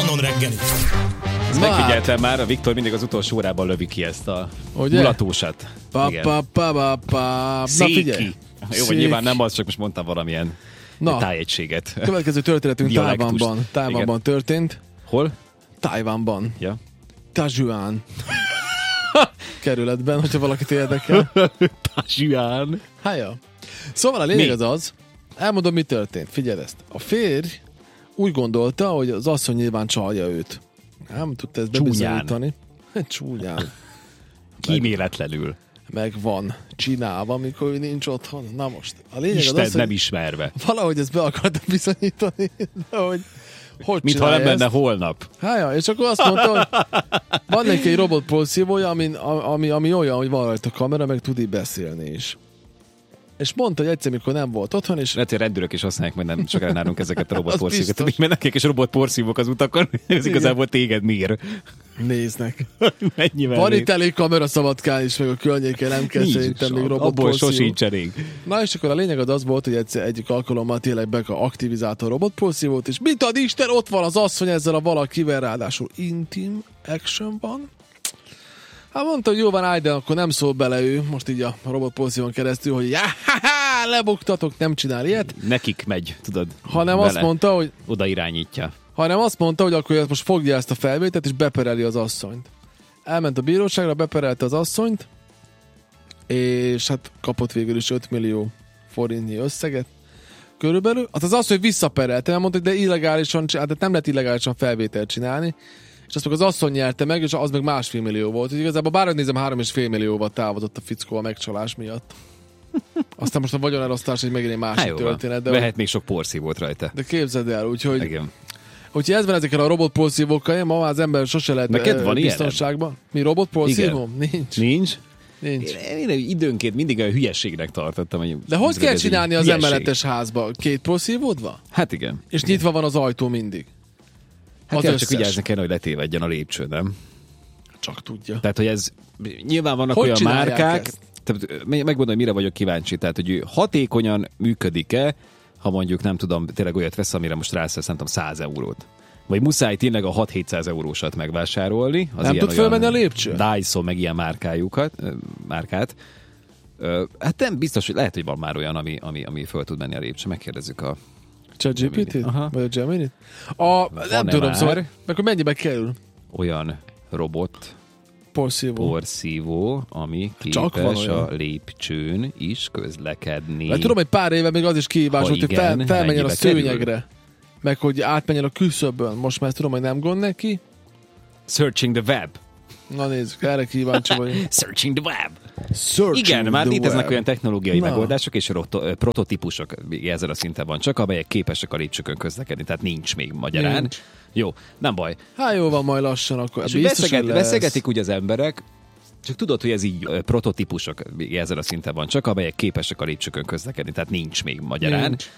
Mannon reggeli. Ezt megfigyeltem már, a Viktor mindig az utolsó órában lövi ki ezt a mulatósat. Na figyelj. Jó, vagy nyilván nem az, csak most mondtam valamilyen tájegységet. Következő történetünk Tájvánban történt. Hol? Tájvánban. Ja. Tajuan kerületben, hogyha valakit érdekel. Tajuan. Hája. Szóval a lényeg az, elmondom, mi történt. Figyeld ezt. A férj úgy gondolta, hogy az asszony nyilván csalja őt. Nem tudta ezt bebizonyítani. Csúnyán. Kíméletlenül. Meg van csinálva, amikor ő nincs otthon. Na most. A lényeg Isten az, nem ismerve. Valahogy ezt be akartam bizonyítani, de hogy mintha nem lenne holnap. Hája, és akkor azt mondta, hogy van neki egy robotporszívója, ami olyan, hogy van rajta kamera, meg tud így beszélni is. És mondta, hogy egyszer, mikor nem volt otthon, és... Lehet, hogy rendőrök is használják, majd nem sokára nálunk ezeket a robotporszívókat. Mert nekik is robotporszívók az utakon, ez igazából téged mér. Néznek. Mennyivel van itt elég kamera Szabadkán is, meg a környéken nem kell szerintem még robotporszívó. Abból sosincsen elég. Na és akkor a lényeg az volt, hogy egyik alkalommal tényleg aktivizálta a robotporszívót, és mit ad Isten, ott van az asszony ezzel a valakivel, ráadásul intim actionban. Hát mondta, hogy jó van, állj, de akkor nem szól bele ő, most így a robotporszívón keresztül, hogy lebuktatok, nem csinál ilyet. Nekik megy, tudod. Hanem vele. Azt mondta, hogy... Oda irányítja. Hanem azt mondta, hogy akkor most fogja ezt a felvételt, és bepereli az asszonyt. Elment a bíróságra, beperelte az asszonyt, és hát kapott végül is 5 millió forintnyi összeget. Körülbelül. Az asszony visszaperelte, mert mondta, hogy de illegálisan, hát nem lehet illegálisan felvételt csinálni, és azt meg az asszony nyerte meg, és az meg 1,5 millió volt. Úgyhogy igazából bárhogy nézem, 3,5 millióval távozott a fickó a megcsalás miatt. Aztán most a vagyonelosztás egy megint egy másik történet. De lehet még sok porszívót rajta. De képzeld el, úgyhogy... Igen. Úgyhogy ez van ezekkel a robotporszívókkal, ma már az ember sose lehet biztonságban. Mi robotporszívó? Nincs. Én időnként mindig a hülyeségnek tartottam. Hogy de hogy kell csinálni az emeletes házba? 2 porszívód van? Hát igen. És igen. Nyitva van az ajtó mindig. Hát csak vigyázni kell, hogy letévedjen a lépcső, nem? Csak tudja. Tehát, hogy ez nyilván vannak hogy olyan márkák, megmondom, hogy mire vagyok kíváncsi. Tehát, hogy hatékonyan működik-e, ha mondjuk nem tudom, tényleg olyat vesz, amire most rászesz, nem tudom, 100 eurót. Vagy muszáj tényleg a 6-700 eurósat megvásárolni. Az nem tud fölmenni a lépcső? Dyson, meg ilyen márkát. Hát nem biztos, hogy lehet, hogy van már olyan, ami föl tud menni a lépcső. Megkérdezzük a ChatGPT-t? Vagy a Gemini-t? Nem tudom, szóval, akkor mennyibe kerül? Olyan robot porszívó, ami képes a lépcsőn is közlekedni. Mert tudom, hogy pár éve még az is kihívás volt, hogy felmenjen a szőnyegre. Kerül? Meg hogy átmenjen a küszöbön. Most már tudom, hogy nem gond neki. Searching the web. Na nézzük, erre kíváncsi vagyok. Searching the web. Igen, már léteznek olyan technológiai megoldások és prototípusok ezzel a szinten van csak, amelyek képesek a lépcsőkön közlekedni, tehát nincs még magyarán. Nincs. Jó, nem baj. Hát jó van, majd lassan akkor. És veszegetik úgy az emberek, csak tudod, hogy ez így prototípusok ezzel a szinten van csak, amelyek képesek a lépcsőkön közlekedni, tehát nincs még magyarán. Nincs.